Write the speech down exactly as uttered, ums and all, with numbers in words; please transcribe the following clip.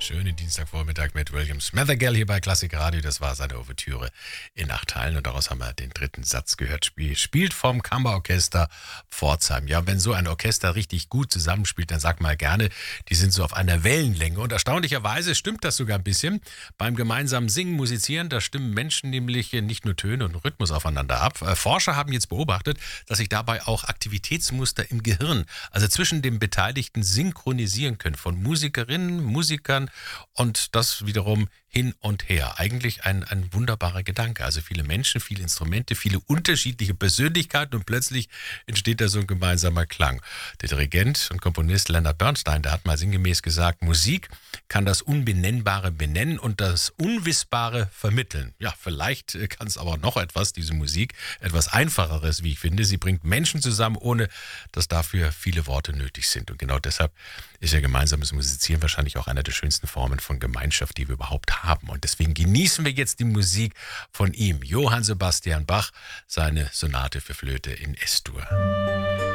Schönen Dienstagvormittag mit William Smethegell hier bei Klassik Radio. Das war seine Ouvertüre in acht Teilen und daraus haben wir den dritten Satz gehört. Spiel, spielt vom Kammerorchester Pforzheim. Ja, wenn so ein Orchester richtig gut zusammenspielt, dann sag mal gerne, die sind so auf einer Wellenlänge. Und erstaunlicherweise stimmt das sogar ein bisschen. Beim gemeinsamen Singen, Musizieren, da stimmen Menschen nämlich nicht nur Töne und Rhythmus aufeinander ab. Forscher haben jetzt beobachtet, dass sich dabei auch Aktivitätsmuster im Gehirn, also zwischen den Beteiligten, synchronisieren können. Von Musikerinnen, Musikern und das wiederum hin und her. Eigentlich ein, ein wunderbarer Gedanke. Also viele Menschen, viele Instrumente, viele unterschiedliche Persönlichkeiten und plötzlich entsteht da so ein gemeinsamer Klang. Der Dirigent und Komponist Leonard Bernstein, der hat mal sinngemäß gesagt, Musik kann das Unbenennbare benennen und das Unwissbare vermitteln. Ja, vielleicht kann es aber noch etwas, diese Musik, etwas Einfacheres, wie ich finde. Sie bringt Menschen zusammen, ohne dass dafür viele Worte nötig sind. Und genau deshalb ist ja gemeinsames Musizieren wahrscheinlich auch einer der schönsten Formen von Gemeinschaft, die wir überhaupt haben. Und deswegen genießen wir jetzt die Musik von ihm, Johann Sebastian Bach, seine Sonate für Flöte in Es-Dur.